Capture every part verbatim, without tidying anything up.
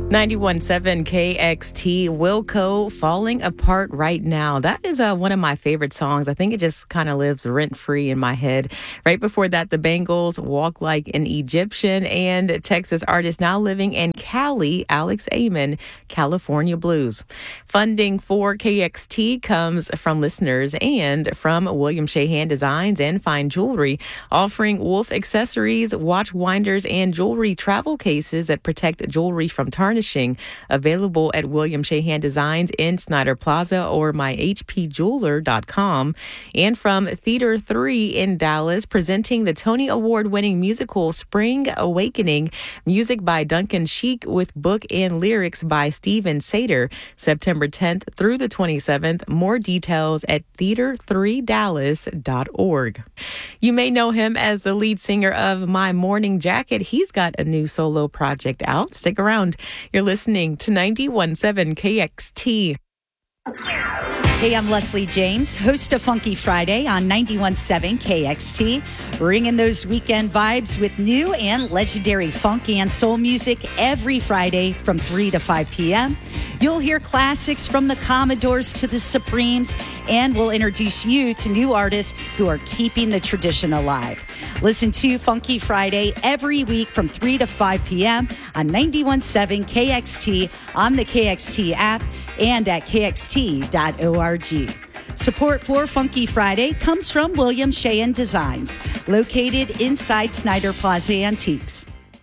ninety-one point seven K X T, Wilco, Falling Apart Right Now. That is uh, one of my favorite songs. I think it just kind of lives rent-free in my head. Right before that, the Bangles, Walk Like an Egyptian, and Texas artist now living in Cali, Alex Amon, California Blues. Funding for K X T comes from listeners and from William Shahan Designs and Fine Jewelry, offering Wolf accessories, watch winders, and jewelry travel cases that protect jewelry from tarnishing. Available at William Shahan Designs in Snyder Plaza or my h p jeweler dot com. And from Theater three in Dallas, presenting the Tony Award-winning musical Spring Awakening, music by Duncan Sheik with book and lyrics by Steven Sater, September tenth through the twenty-seventh. More details at theater three dallas dot org. You may know him as the lead singer of My Morning Jacket. He's got a new solo project out. Stick around. You're listening to ninety-one point seven K X T. Hey, I'm Leslie James, host of Funky Friday on ninety-one point seven K X T, bringing those weekend vibes with new and legendary funk and soul music every Friday from three to five p.m. You'll hear classics from the Commodores to the Supremes, and we'll introduce you to new artists who are keeping the tradition alive. Listen to Funky Friday every week from three to five p.m. on ninety-one point seven K X T, on the K X T app, and at k x t dot org. Support for Funky Friday comes from William Shahan Designs, located inside Snyder Plaza Antiques.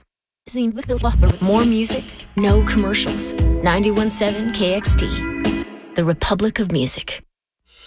More music, no commercials. ninety-one point seven K X T, the Republic of Music.